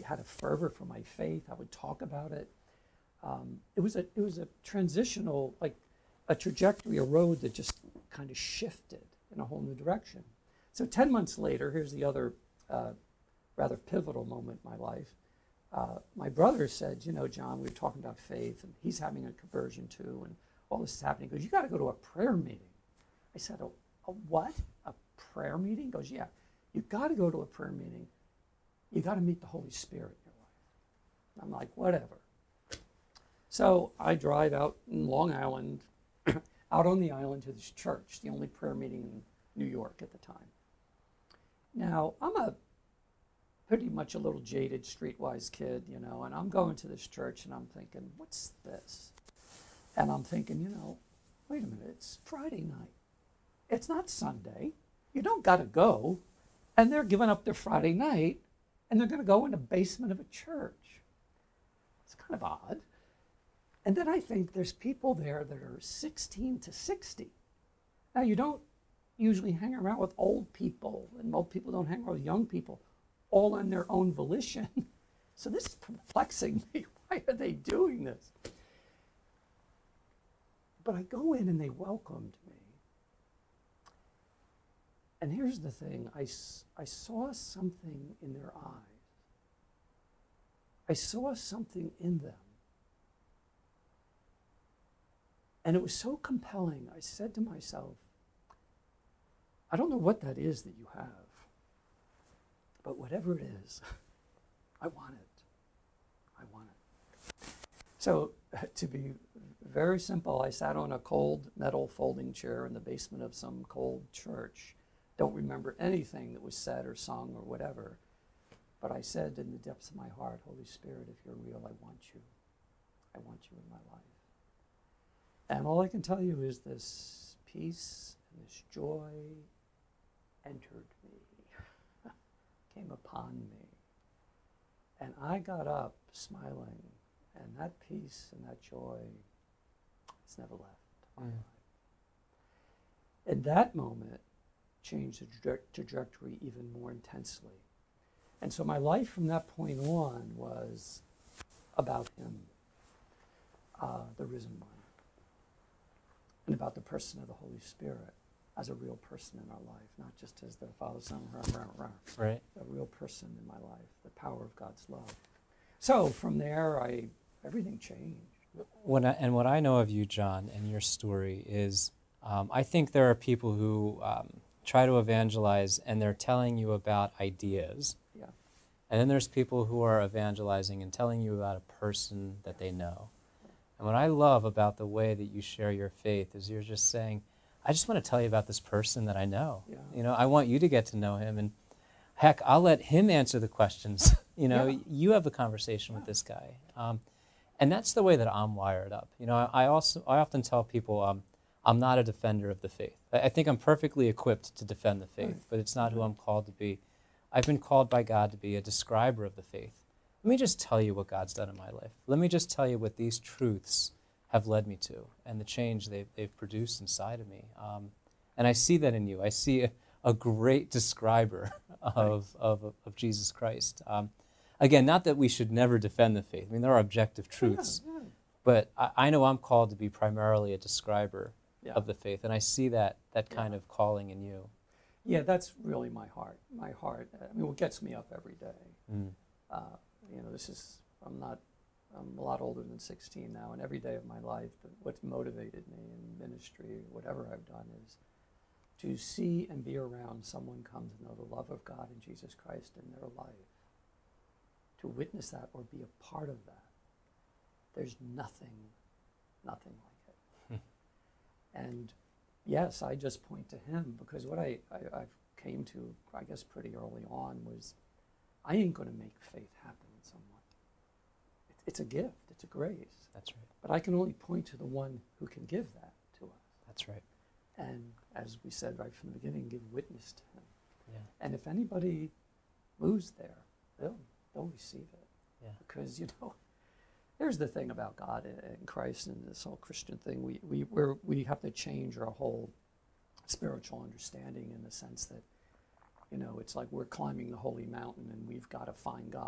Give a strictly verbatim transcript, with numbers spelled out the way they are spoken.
had a fervor for my faith. I would talk about it. Um, it was a it was a transitional, like a trajectory, a road that just kind of shifted in a whole new direction. So ten months later, here's the other uh, rather pivotal moment in my life. Uh, my brother said, you know, John, we were talking about faith, and he's having a conversion too, and all this is happening. He goes, you got to go to a prayer meeting. I said, a, a what? A prayer meeting? He goes, yeah, you got to go to a prayer meeting. You got to meet the Holy Spirit in your life. I'm like, whatever. So I drive out in Long Island, out on the island to this church, the only prayer meeting in New York at the time. Now, I'm a pretty much a little jaded, streetwise kid, you know, and I'm going to this church and I'm thinking, what's this? And I'm thinking, you know, wait a minute, it's Friday night. It's not Sunday. You don't got to go. And they're giving up their Friday night and they're going to go in the basement of a church. It's kind of odd. And then I think there's people there that are sixteen to sixty. Now, you don't usually hang around with old people, and old people don't hang around with young people, all on their own volition. So this is perplexing me. Why are they doing this? But I go in and they welcomed me. And here's the thing, I, I saw something in their eyes. I saw something in them. And it was so compelling, I said to myself, I don't know what that is that you have, but whatever it is, I want it. I want it. So to be very simple, I sat on a cold metal folding chair in the basement of some cold church. Don't remember anything that was said or sung or whatever. But I said in the depths of my heart, Holy Spirit, if you're real, I want you. I want you in my life. And all I can tell you is this peace and this joy entered me, came upon me. And I got up smiling, and that peace and that joy, it's never left my Mm. life. And that moment changed the traje- trajectory even more intensely. And so my life from that point on was about him, uh, the risen one, and about the person of the Holy Spirit as a real person in our life, not just as the Father, Son, rah, rah, rah, Right. a real person in my life, the power of God's love. So from there, I everything changed. When I, and what I know of you, John, and your story is, um, I think there are people who um, try to evangelize and they're telling you about ideas. Yeah. And then there's people who are evangelizing and telling you about a person that they know. And what I love about the way that you share your faith is you're just saying, I just want to tell you about this person that I know. Yeah. You know, I want you to get to know him. And heck, I'll let him answer the questions. You know, Yeah. you have a conversation with this guy. Um, and that's the way that I'm wired up. You know, I, I also, I often tell people um, I'm not a defender of the faith. I, I think I'm perfectly equipped to defend the faith, Right. but it's not who Right. I'm called to be. I've been called by God to be a describer of the faith. Let me just tell you what God's done in my life. Let me just tell you what these truths have led me to and the change they've, they've produced inside of me. Um, and I see that in you. I see a, a great describer of, of, of Jesus Christ. Um, again, not that we should never defend the faith. I mean, there are objective truths. Yeah, yeah. But I, I know I'm called to be primarily a describer Yeah. of the faith. And I see that, that kind Yeah. of calling in you. Yeah, that's really my heart. My heart, I mean, what gets me up every day. Mm. Uh, you know, this is, I'm not, I'm a lot older than sixteen now, and every day of my life, what's motivated me in ministry, whatever I've done, is to see and be around someone come to know the love of God and Jesus Christ in their life, to witness that or be a part of that. There's nothing, nothing like it. And yes, I just point to him because what I, I, I came to, I guess, pretty early on was I ain't going to make faith happen in someone. It, it's a gift. It's a grace. That's right. But I can only point to the one who can give that to us. That's right. And as we said right from the beginning, give witness to him. Yeah. And if anybody moves there, they'll, they'll receive it. Yeah. Because, you know, here's the thing about God and Christ and this whole Christian thing. We, we, we're, we have to change our whole spiritual understanding in the sense that, you know, it's like we're climbing the holy mountain and we've got to find God.